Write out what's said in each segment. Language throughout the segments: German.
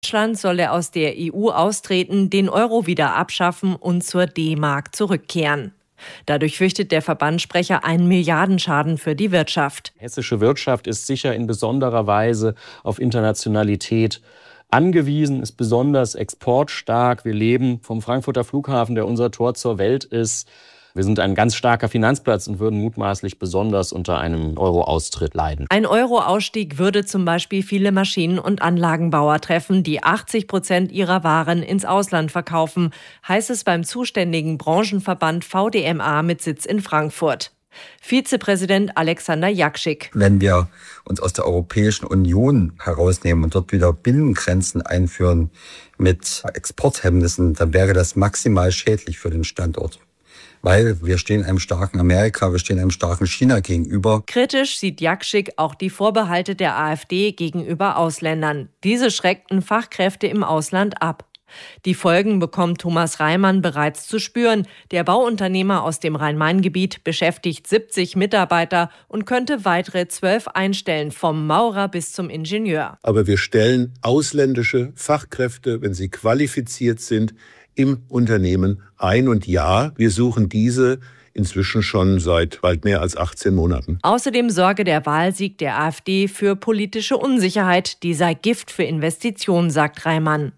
Deutschland solle aus der EU austreten, den Euro wieder abschaffen und zur D-Mark zurückkehren. Dadurch fürchtet der Verbandssprecher einen Milliardenschaden für die Wirtschaft. Hessische Wirtschaft ist sicher in besonderer Weise auf Internationalität angewiesen, ist besonders exportstark. Wir leben vom Frankfurter Flughafen, der unser Tor zur Welt ist. Wir sind ein ganz starker Finanzplatz und würden mutmaßlich besonders unter einem Euro-Austritt leiden. Ein Euro-Ausstieg würde zum Beispiel viele Maschinen- und Anlagenbauer treffen, die 80% ihrer Waren ins Ausland verkaufen, heißt es beim zuständigen Branchenverband VDMA mit Sitz in Frankfurt. Vizepräsident Alexander Jakschik. Wenn wir uns aus der Europäischen Union herausnehmen und dort wieder Binnengrenzen einführen mit Exporthemmnissen, dann wäre das maximal schädlich für den Standort. Weil wir stehen einem starken Amerika, wir stehen einem starken China gegenüber. Kritisch sieht Jakschik auch die Vorbehalte der AfD gegenüber Ausländern. Diese schreckten Fachkräfte im Ausland ab. Die Folgen bekommt Thomas Reimann bereits zu spüren. Der Bauunternehmer aus dem Rhein-Main-Gebiet beschäftigt 70 Mitarbeiter und könnte weitere 12 einstellen, vom Maurer bis zum Ingenieur. Aber wir stellen ausländische Fachkräfte, wenn sie qualifiziert sind, im Unternehmen ein. Und ja, wir suchen diese inzwischen schon seit bald mehr als 18 Monaten. Außerdem sorge der Wahlsieg der AfD für politische Unsicherheit. Die sei Gift für Investitionen, sagt Reimann.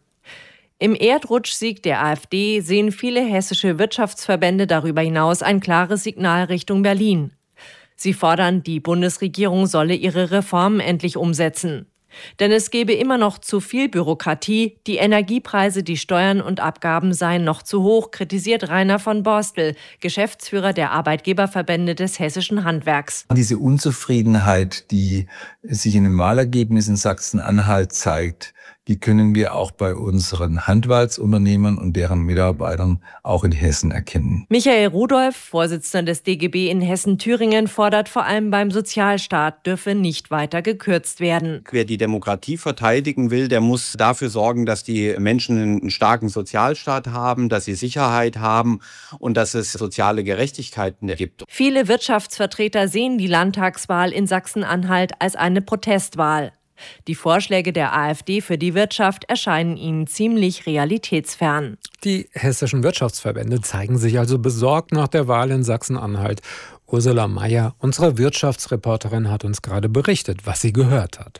Im Erdrutschsieg der AfD sehen viele hessische Wirtschaftsverbände darüber hinaus ein klares Signal Richtung Berlin. Sie fordern, die Bundesregierung solle ihre Reformen endlich umsetzen. Denn es gebe immer noch zu viel Bürokratie, die Energiepreise, die Steuern und Abgaben seien noch zu hoch, kritisiert Rainer von Borstel, Geschäftsführer der Arbeitgeberverbände des hessischen Handwerks. Diese Unzufriedenheit, die sich in dem Wahlergebnis in Sachsen-Anhalt zeigt, die können wir auch bei unseren Handwerksunternehmern und deren Mitarbeitern auch in Hessen erkennen. Michael Rudolph, Vorsitzender des DGB in Hessen-Thüringen, fordert vor allem beim Sozialstaat, dürfe nicht weiter gekürzt werden. Wer die Demokratie verteidigen will, der muss dafür sorgen, dass die Menschen einen starken Sozialstaat haben, dass sie Sicherheit haben und dass es soziale Gerechtigkeiten gibt. Viele Wirtschaftsvertreter sehen die Landtagswahl in Sachsen-Anhalt als eine Protestwahl. Die Vorschläge der AfD für die Wirtschaft erscheinen ihnen ziemlich realitätsfern. Die hessischen Wirtschaftsverbände zeigen sich also besorgt nach der Wahl in Sachsen-Anhalt. Ursula Mayer, unsere Wirtschaftsreporterin, hat uns gerade berichtet, was sie gehört hat.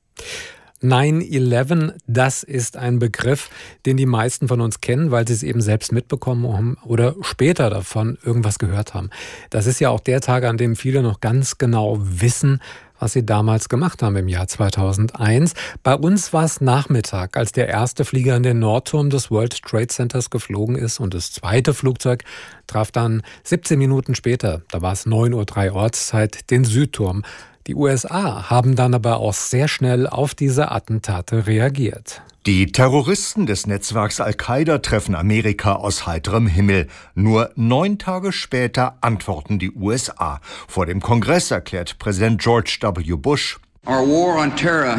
9/11, das ist ein Begriff, den die meisten von uns kennen, weil sie es eben selbst mitbekommen haben oder später davon irgendwas gehört haben. Das ist ja auch der Tag, an dem viele noch ganz genau wissen, was sie damals gemacht haben im Jahr 2001. Bei uns war es Nachmittag, als der erste Flieger in den Nordturm des World Trade Centers geflogen ist und das zweite Flugzeug traf dann 17 Minuten später, da war es 9:03 Uhr Ortszeit, den Südturm. Die USA haben dann aber auch sehr schnell auf diese Attentate reagiert. Die Terroristen des Netzwerks Al-Qaida treffen Amerika aus heiterem Himmel. Nur 9 Tage später antworten die USA. Vor dem Kongress erklärt Präsident George W. Bush: Our war on terror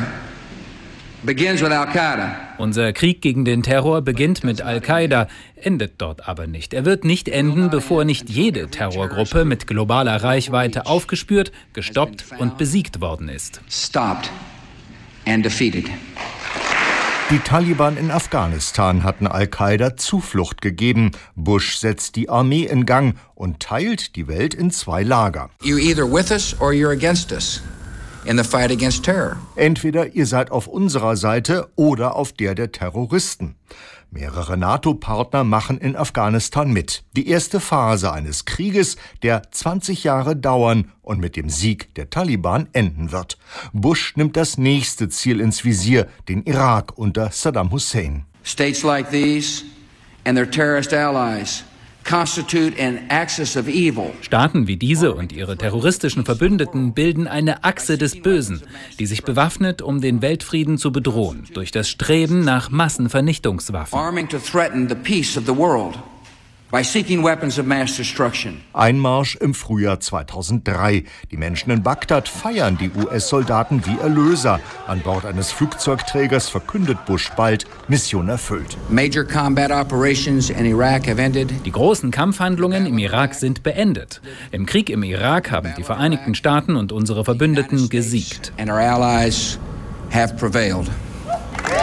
begins with Al-Qaida. Unser Krieg gegen den Terror beginnt mit Al-Qaida, endet dort aber nicht. Er wird nicht enden, bevor nicht jede Terrorgruppe mit globaler Reichweite aufgespürt, gestoppt und besiegt worden ist. Stopped and defeated. Die Taliban in Afghanistan hatten Al-Qaida Zuflucht gegeben. Bush setzt die Armee in Gang und teilt die Welt in 2 Lager. You're either with us or you're against us in the fight against terror. Entweder ihr seid auf unserer Seite oder auf der Terroristen. Mehrere NATO-Partner machen in Afghanistan mit. Die erste Phase eines Krieges, der 20 Jahre dauern und mit dem Sieg der Taliban enden wird. Bush nimmt das nächste Ziel ins Visier, den Irak unter Saddam Hussein. States like these and their terrorist allies constitute an axis of evil. Staaten wie diese und ihre terroristischen Verbündeten bilden eine Achse des Bösen, die sich bewaffnet, um den Weltfrieden zu bedrohen, durch das Streben nach Massenvernichtungswaffen. Arming to threaten the peace of the world by seeking weapons of mass destruction. Einmarsch im Frühjahr 2003. Die Menschen in Bagdad feiern die US-Soldaten wie Erlöser. An Bord eines Flugzeugträgers verkündet Bush bald: Mission erfüllt. Major combat operations in Iraq have ended. Die großen Kampfhandlungen im Irak sind beendet. Im Krieg im Irak haben die Vereinigten Staaten und unsere Verbündeten gesiegt. And our allies have prevailed.